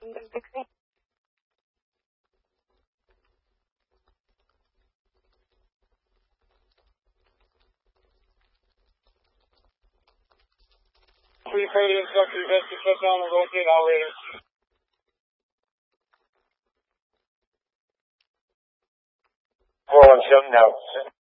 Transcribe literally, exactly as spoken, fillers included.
Please pay the instructor best to touch on the rotate elevator. four one seven now.